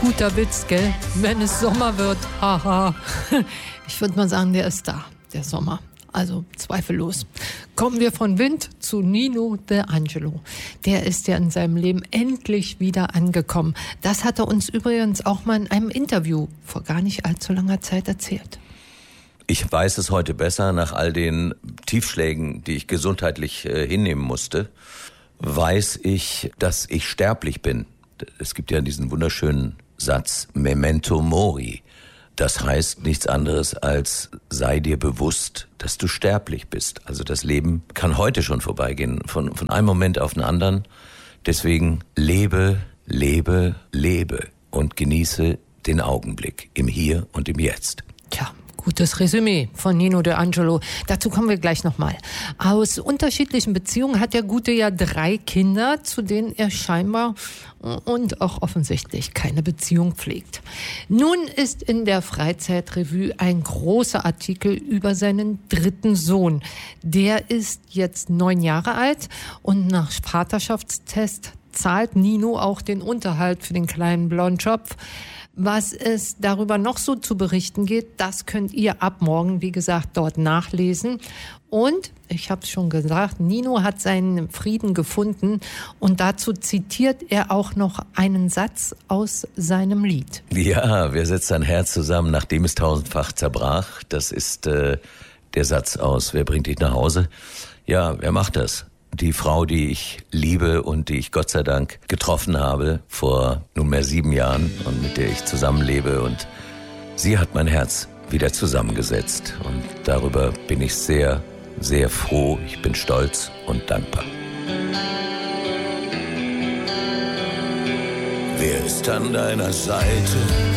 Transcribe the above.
Guter Witz, gell? Wenn es Sommer wird, haha. Ich würde mal sagen, der ist da, der Sommer. Also zweifellos. Kommen wir von Wind zu Nino De Angelo. Der ist ja in seinem Leben endlich wieder angekommen. Das hat er uns übrigens auch mal in einem Interview vor gar nicht allzu langer Zeit erzählt. Ich weiß es heute besser, nach all den Tiefschlägen, die ich gesundheitlich hinnehmen musste, weiß ich, dass ich sterblich bin. Es gibt ja diesen wunderschönen Satz, Memento Mori. Das heißt nichts anderes als, sei dir bewusst, dass du sterblich bist. Also das Leben kann heute schon vorbeigehen, von einem Moment auf den anderen. Deswegen lebe, lebe, lebe und genieße den Augenblick im Hier und im Jetzt. Tja. Gutes Resümee von Nino De Angelo. Dazu kommen wir gleich nochmal. Aus unterschiedlichen Beziehungen hat der Gute ja 3 Kinder, zu denen er scheinbar und auch offensichtlich keine Beziehung pflegt. Nun ist in der Freizeitrevue ein großer Artikel über seinen 3. Sohn. Der ist jetzt 9 Jahre alt und nach Vaterschaftstest zahlt Nino auch den Unterhalt für den kleinen Blondschopf. Was es darüber noch so zu berichten geht, das könnt ihr ab morgen, wie gesagt, dort nachlesen. Und, ich habe es schon gesagt, Nino hat seinen Frieden gefunden und dazu zitiert er auch noch einen Satz aus seinem Lied. Ja, wer setzt sein Herz zusammen, nachdem es tausendfach zerbrach? Das ist der Satz aus Wer bringt dich nach Hause? Ja, wer macht das? Die Frau, die ich liebe und die ich Gott sei Dank getroffen habe vor nunmehr 7 Jahren und mit der ich zusammenlebe. Und sie hat mein Herz wieder zusammengesetzt. Und darüber bin ich sehr, sehr froh. Ich bin stolz und dankbar. Wer ist an deiner Seite?